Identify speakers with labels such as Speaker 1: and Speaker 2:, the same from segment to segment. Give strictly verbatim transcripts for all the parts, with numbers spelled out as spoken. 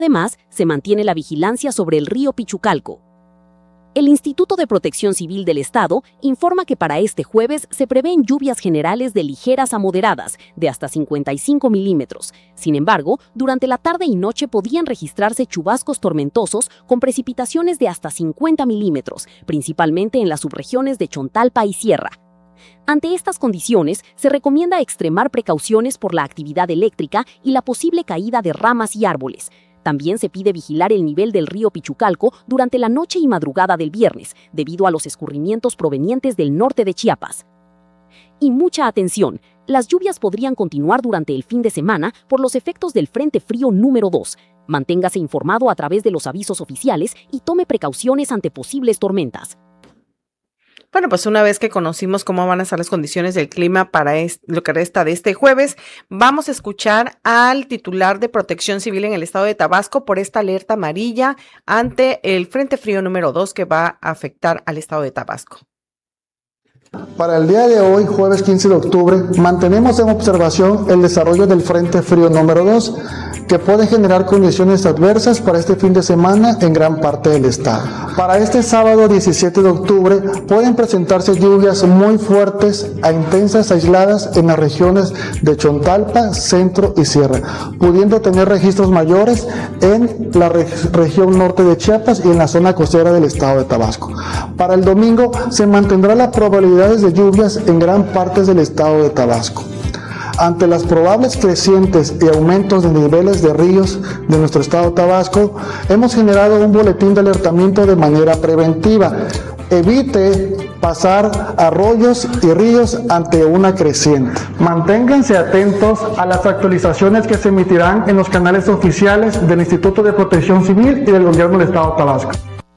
Speaker 1: Además, se mantiene la vigilancia sobre el río Pichucalco. El Instituto de Protección Civil del Estado informa que para este jueves se prevén lluvias generales de ligeras a moderadas, de hasta cincuenta y cinco milímetros. Sin embargo, durante la tarde y noche podían registrarse chubascos tormentosos con precipitaciones de hasta cincuenta milímetros, principalmente en las subregiones de Chontalpa y Sierra. Ante estas condiciones, se recomienda extremar precauciones por la actividad eléctrica y la posible caída de ramas y árboles. También se pide vigilar el nivel del río Pichucalco durante la noche y madrugada del viernes, debido a los escurrimientos provenientes del norte de Chiapas. Y mucha atención, las lluvias podrían continuar durante el fin de semana por los efectos del Frente Frío número dos. Manténgase informado a través de los avisos oficiales y tome precauciones ante posibles tormentas.
Speaker 2: Bueno, pues una vez que conocimos cómo van a estar las condiciones del clima para este, lo que resta de este jueves, vamos a escuchar al titular de Protección Civil en el estado de Tabasco por esta alerta amarilla ante el Frente Frío número dos que va a afectar al estado de Tabasco.
Speaker 3: Para el día de hoy, jueves quince de octubre, mantenemos en observación el desarrollo del Frente Frío número dos, que puede generar condiciones adversas para este fin de semana en gran parte del estado. Para este sábado diecisiete de octubre, pueden presentarse lluvias muy fuertes a intensas aisladas en las regiones de Chontalpa, Centro y Sierra, pudiendo tener registros mayores en la re- región norte de Chiapas y en la zona costera del estado de Tabasco. Para el domingo se mantendrá la probabilidad de lluvias en gran parte del estado de Tabasco. Ante las probables crecientes y aumentos de niveles de ríos de nuestro estado de Tabasco, hemos generado un boletín de alertamiento de manera preventiva. Evite pasar arroyos y ríos ante una creciente. Manténganse atentos a las actualizaciones que se emitirán en los canales oficiales del Instituto de Protección Civil y del Gobierno del Estado de Tabasco.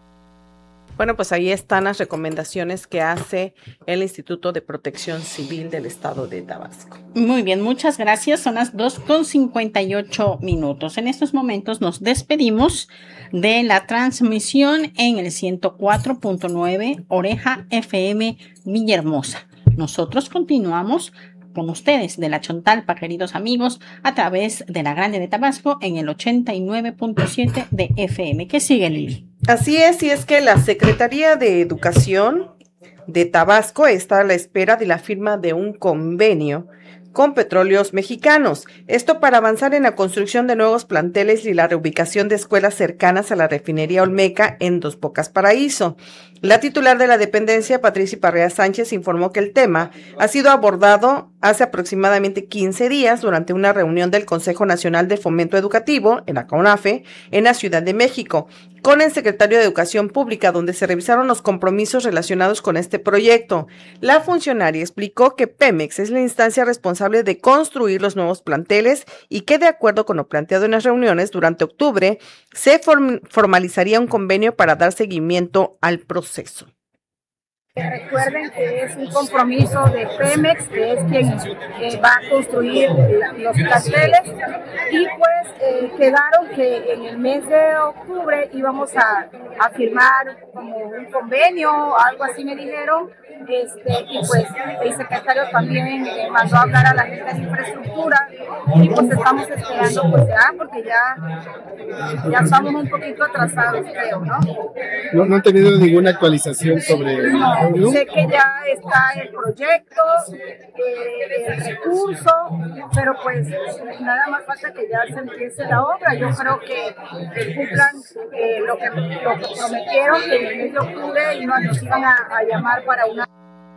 Speaker 2: Bueno, pues ahí están las recomendaciones que hace el Instituto de Protección Civil del Estado de Tabasco.
Speaker 4: Muy bien, muchas gracias. Son las dos con cincuenta y ocho minutos. En estos momentos nos despedimos de la transmisión en el ciento cuatro punto nueve Oreja F M Villahermosa. Nosotros continuamos con ustedes de la Chontalpa, queridos amigos, a través de la Grande de Tabasco en el ochenta y nueve punto siete de F M. ¿Qué sigue, Lili?
Speaker 2: Así es, y es que la Secretaría de Educación de Tabasco está a la espera de la firma de un convenio con Petróleos Mexicanos. Esto para avanzar en la construcción de nuevos planteles y la reubicación de escuelas cercanas a la refinería Olmeca en Dos Bocas Paraíso. La titular de la dependencia, Patricia Parrea Sánchez, informó que el tema ha sido abordado hace aproximadamente quince días durante una reunión del Consejo Nacional de Fomento Educativo, en la CONAFE, en la Ciudad de México, con el secretario de Educación Pública, donde se revisaron los compromisos relacionados con este proyecto. La funcionaria explicó que Pemex es la instancia responsable de construir los nuevos planteles y que, de acuerdo con lo planteado en las reuniones, durante octubre se form- formalizaría un convenio para dar seguimiento al proceso.
Speaker 5: Recuerden que es un compromiso de Pemex, que es quien eh, va a construir la, los planteles, y pues eh, quedaron que en el mes de octubre íbamos a, a firmar como un convenio, algo así me dijeron, este, y pues el secretario también eh, mandó a hablar a la gente de infraestructura, y pues estamos esperando pues ya, porque ya, ya estamos un poquito atrasados, creo, ¿no?
Speaker 6: ¿No, no han tenido ninguna actualización sobre el
Speaker 5: No,
Speaker 6: ¿no?
Speaker 5: sé que ya está el proyecto, eh, el recurso, pero pues nada más falta que ya se empiece la obra. Yo creo que, que cumplan eh, lo, que, lo que prometieron, que en el mes de octubre y no nos iban a, a llamar para una...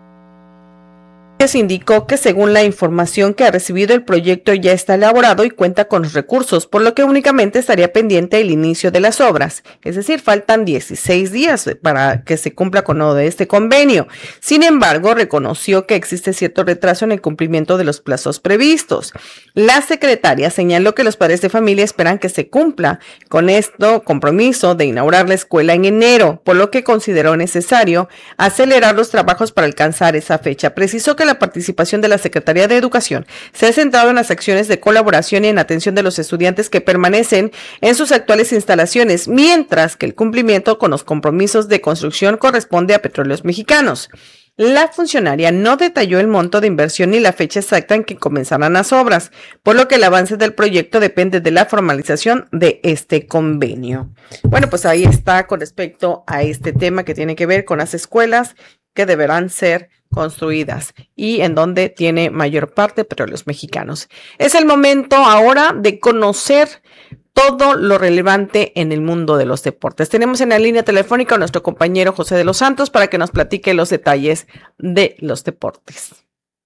Speaker 2: Indicó que según la información que ha recibido, el proyecto ya está elaborado y cuenta con los recursos, por lo que únicamente estaría pendiente el inicio de las obras. Es decir, faltan dieciséis días para que se cumpla con lo de este convenio. Sin embargo, reconoció que existe cierto retraso en el cumplimiento de los plazos previstos. La secretaria señaló que los padres de familia esperan que se cumpla con este compromiso de inaugurar la escuela en enero, por lo que consideró necesario acelerar los trabajos para alcanzar esa fecha. Precisó que la participación de la Secretaría de Educación se ha centrado en las acciones de colaboración y en atención de los estudiantes que permanecen en sus actuales instalaciones, mientras que el cumplimiento con los compromisos de construcción corresponde a Petróleos Mexicanos. La funcionaria no detalló el monto de inversión ni la fecha exacta en que comenzarán las obras, por lo que el avance del proyecto depende de la formalización de este convenio. Bueno, pues ahí está con respecto a este tema que tiene que ver con las escuelas que deberán ser construidas y en donde tiene mayor parte Petróleos Mexicanos. Es el momento ahora de conocer todo lo relevante en el mundo de los deportes. Tenemos en la línea telefónica a nuestro compañero José de los Santos para que nos platique los detalles de los deportes.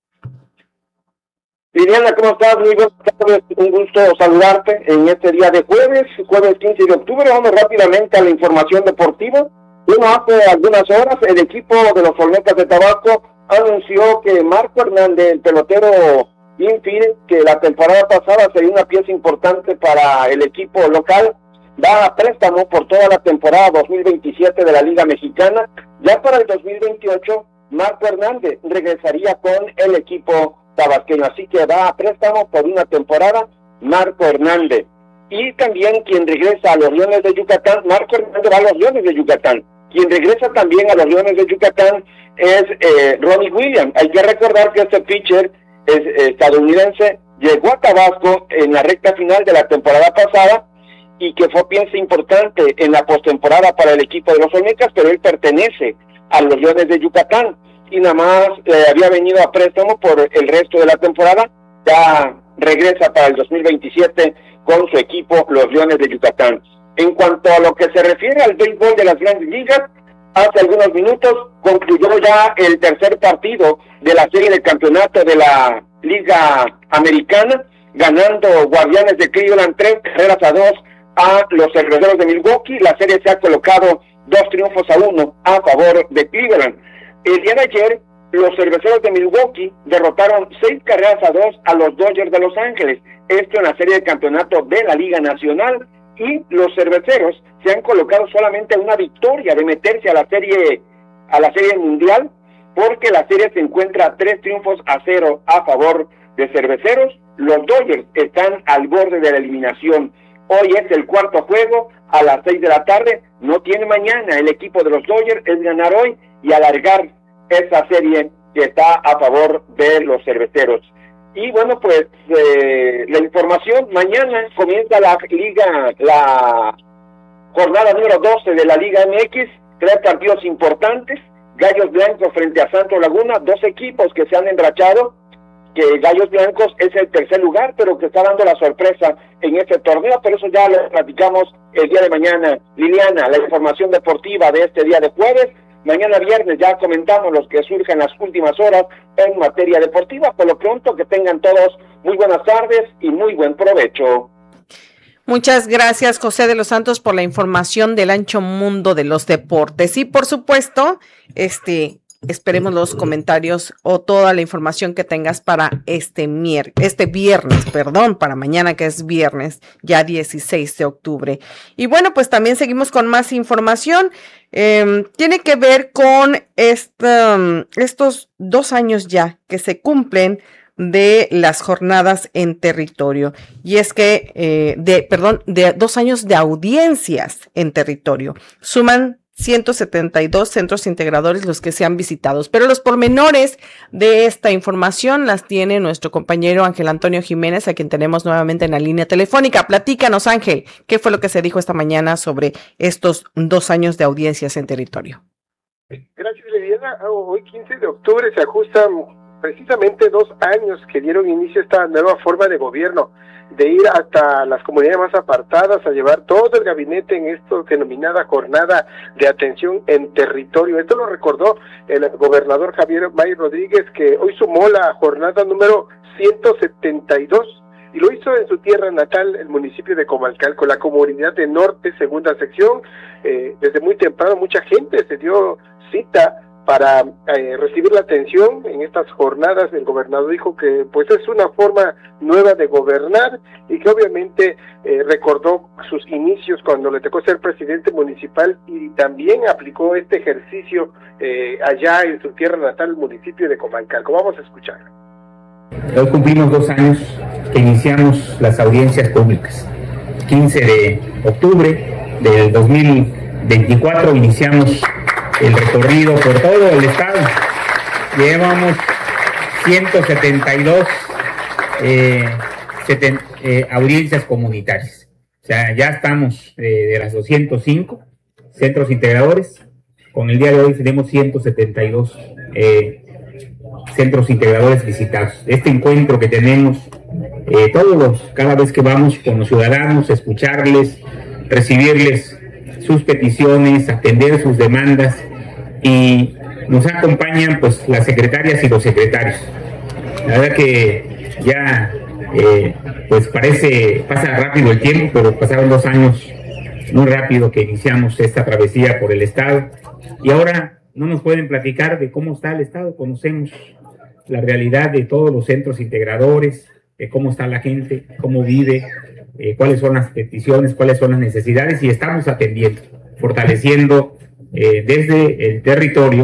Speaker 7: Liliana, ¿cómo estás? Muy buenas tardes, un gusto saludarte en este día de jueves, jueves quince de octubre. Vamos rápidamente a la información deportiva. Bueno, hace algunas horas el equipo de los Olmecas de Tabasco anunció que Marco Hernández, el pelotero infield, que la temporada pasada sería una pieza importante para el equipo local, va a préstamo por toda la temporada dos mil veintisiete de la Liga Mexicana. Ya para el dos mil veintiocho, Marco Hernández regresaría con el equipo tabasqueño, así que va a préstamo por una temporada Marco Hernández. Y también quien regresa a los Leones de Yucatán, Marco Hernández va a los Leones de Yucatán. Quien regresa también a los Leones de Yucatán es eh, Ronnie Williams. Hay que recordar que este pitcher es, eh, estadounidense llegó a Tabasco en la recta final de la temporada pasada y que fue pieza importante en la postemporada para el equipo de los Olmecas, pero él pertenece a los Leones de Yucatán y nada más eh, había venido a préstamo por el resto de la temporada. Ya regresa para el dos mil veintisiete con su equipo, los Leones de Yucatán. En cuanto a lo que se refiere al béisbol de las Grandes Ligas, hace algunos minutos concluyó ya el tercer partido de la serie de campeonato de la Liga Americana, ganando Guardianes de Cleveland tres carreras a dos a los Cerveceros de Milwaukee. La serie se ha colocado dos triunfos a uno a favor de Cleveland. El día de ayer, los Cerveceros de Milwaukee derrotaron seis carreras a dos a los Dodgers de Los Ángeles, esto en la serie de campeonato de la Liga Nacional, y los Cerveceros se han colocado solamente una victoria de meterse a la serie a la serie mundial, porque la serie se encuentra tres triunfos a cero a favor de Cerveceros. Los Dodgers están al borde de la eliminación. Hoy es el cuarto juego a las seis de la tarde, no tiene mañana el equipo de los Dodgers, es ganar hoy y alargar esa serie que está a favor de los Cerveceros. Y bueno, pues eh, la información, mañana comienza la liga, la jornada número doce de la Liga M X, tres partidos importantes, Gallos Blancos frente a Santos Laguna, dos equipos que se han enrachado, que Gallos Blancos es el tercer lugar, pero que está dando la sorpresa en este torneo, pero eso ya lo platicamos el día de mañana. Liliana, la información deportiva de este día de jueves. Mañana viernes ya comentamos los que surgen las últimas horas en materia deportiva. Por lo pronto, que tengan todos muy buenas tardes y muy buen provecho.
Speaker 2: Muchas gracias, José de los Santos, por la información del ancho mundo de los deportes. Y por supuesto, este, esperemos los comentarios o toda la información que tengas para este mier- este viernes, perdón, para mañana que es viernes, ya dieciséis de octubre. Y bueno, pues también seguimos con más información. Eh, tiene que ver con esta, estos dos años ya que se cumplen de las jornadas en territorio. Y es que, eh, de, perdón, de dos años de audiencias en territorio. Suman ciento setenta y dos centros integradores los que se han visitado. Pero los pormenores de esta información las tiene nuestro compañero Ángel Antonio Jiménez, a quien tenemos nuevamente en la línea telefónica. Platícanos, Ángel, ¿qué fue lo que se dijo esta mañana sobre estos dos años de audiencias en territorio?
Speaker 8: Gracias, Liliana. Hoy, quince de octubre, se ajustan precisamente dos años que dieron inicio a esta nueva forma de gobierno, de ir hasta las comunidades más apartadas a llevar todo el gabinete en esto denominada jornada de atención en territorio. Esto lo recordó el gobernador Javier May Rodríguez, que hoy sumó la jornada número ciento setenta y dos y lo hizo en su tierra natal, el municipio de Comalcalco, la comunidad de Norte, segunda sección. Eh, desde muy temprano mucha gente se dio cita para eh, recibir la atención en estas jornadas. El gobernador dijo que pues es una forma nueva de gobernar y que obviamente eh, recordó sus inicios cuando le tocó ser presidente municipal y también aplicó este ejercicio eh, allá en su tierra natal, el municipio de Comalcalco. Vamos a escuchar.
Speaker 9: Hoy cumplimos dos años que iniciamos las audiencias públicas. quince de octubre del dos mil veinticuatro iniciamos el recorrido por todo el estado llevamos ciento setenta y dos eh, seten, eh, audiencias comunitarias. O sea, ya estamos eh, de las doscientos cinco centros integradores. Con el día de hoy tenemos ciento setenta y dos eh, centros integradores visitados. Este encuentro que tenemos eh, todos los, cada vez que vamos con los ciudadanos, escucharles, recibirles sus peticiones, atender sus demandas, y nos acompañan pues las secretarias y los secretarios. La verdad que ya eh, pues parece, pasa rápido el tiempo, pero pasaron dos años muy rápido que iniciamos esta travesía por el Estado, y ahora no nos pueden platicar de cómo está el Estado. Conocemos la realidad de todos los centros integradores, de cómo está la gente, cómo vive, eh, cuáles son las peticiones, cuáles son las necesidades, y estamos atendiendo, fortaleciendo eh, desde el territorio.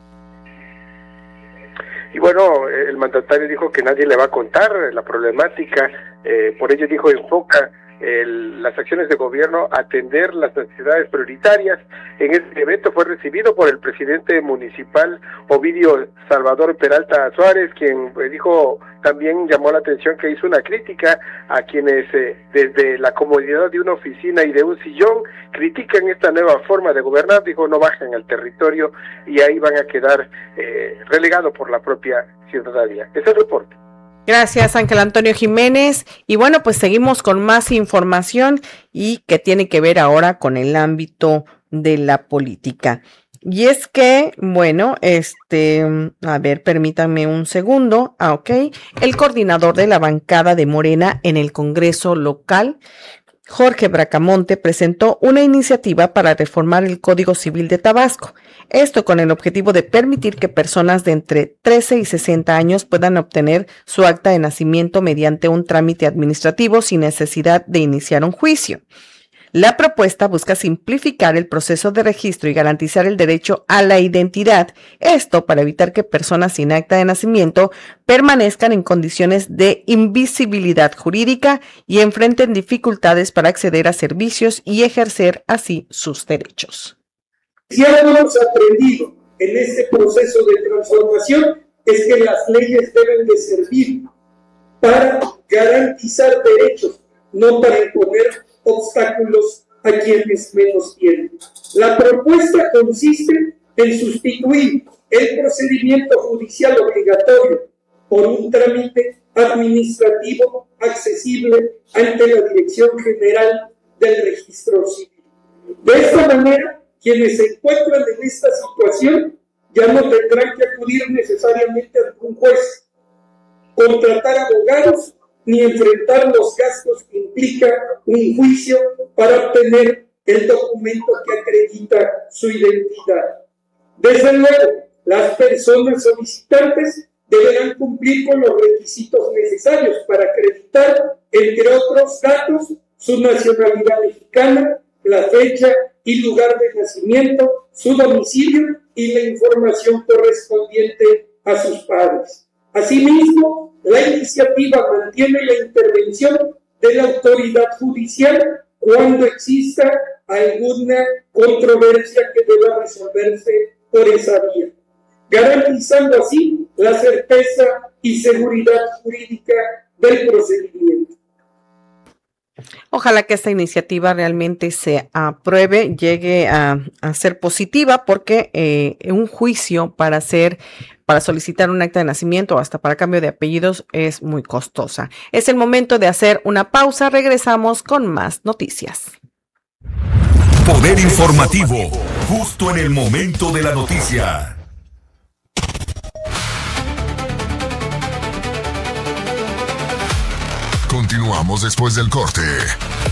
Speaker 8: Y bueno, el mandatario dijo que nadie le va a contar la problemática, eh, por ello dijo enfoca el, las acciones de gobierno a atender las necesidades prioritarias. En este evento fue recibido por el presidente municipal Ovidio Salvador Peralta Suárez, quien eh, dijo, también llamó la atención que hizo una crítica a quienes eh, desde la comodidad de una oficina y de un sillón critican esta nueva forma de gobernar. Dijo, no bajan al territorio y ahí van a quedar eh, relegados por la propia ciudadanía. Ese es el reporte.
Speaker 2: Gracias, Ángel Antonio Jiménez. Y bueno, pues seguimos con más información y que tiene que ver ahora con el ámbito de la política. Y es que, bueno, este, a ver, permítanme un segundo. Ah, ok. El coordinador de la bancada de Morena en el Congreso local, Jorge Bracamonte, presentó una iniciativa para reformar el Código Civil de Tabasco. Esto con el objetivo de permitir que personas de entre trece y sesenta años puedan obtener su acta de nacimiento mediante un trámite administrativo sin necesidad de iniciar un juicio. La propuesta busca simplificar el proceso de registro y garantizar el derecho a la identidad, esto para evitar que personas sin acta de nacimiento permanezcan en condiciones de invisibilidad jurídica y enfrenten dificultades para acceder a servicios y ejercer así sus derechos.
Speaker 10: Si algo hemos aprendido en este proceso de transformación es que las leyes deben de servir para garantizar derechos, no para imponer obstáculos a quienes menos tienen. La propuesta consiste en sustituir el procedimiento judicial obligatorio por un trámite administrativo accesible ante la Dirección General del Registro Civil. De esta manera, quienes se encuentran en esta situación ya no tendrán que acudir necesariamente a un juez, contratar abogados ni enfrentar los gastos que implica un juicio para obtener el documento que acredita su identidad. Desde luego, las personas solicitantes deberán cumplir con los requisitos necesarios para acreditar, entre otros datos, su nacionalidad mexicana, la fecha y lugar de nacimiento, su domicilio y la información correspondiente a sus padres. Asimismo, la iniciativa mantiene la intervención de la autoridad judicial cuando exista alguna controversia que deba resolverse por esa vía, garantizando así la certeza y seguridad jurídica del procedimiento.
Speaker 2: Ojalá que esta iniciativa realmente se apruebe, llegue a, a ser positiva, porque eh, un juicio para hacer, para solicitar un acta de nacimiento o hasta para cambio de apellidos es muy costosa. Es el momento de hacer una pausa. Regresamos con más noticias.
Speaker 11: Poder informativo, justo en el momento de la noticia. Continuamos después del corte.